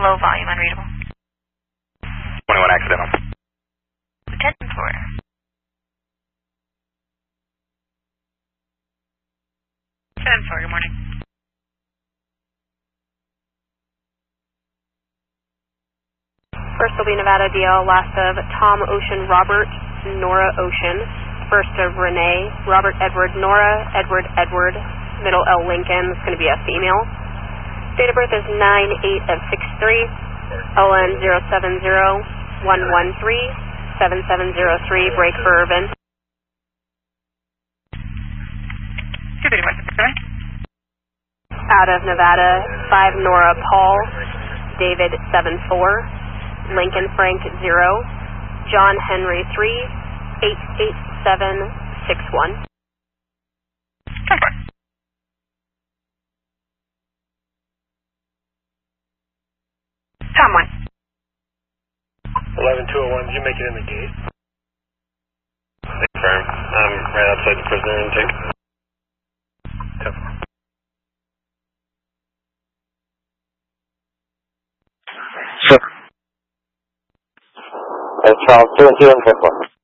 low volume, unreadable. 21 accidental. Lieutenant 4. Lieutenant 4, good morning. First will be Nevada DL, last of Tom Ocean, Robert, Nora Ocean. First of Renee, Robert Edward, Nora, Edward Edward, middle L Lincoln. It's going to be a female. Date of birth is 9/8 of 63, LN 070-113-7703, break for Urban. 231, Out of Nevada, 5 Nora Paul, David 74, Lincoln Frank 0, John Henry 3, 88761. 10-4. Tom 1. 11201, did you make it in the gate? Confirm. I'm right outside the prisoner intake. 10-4. Sure. Charles 2 and 2 and 10-4.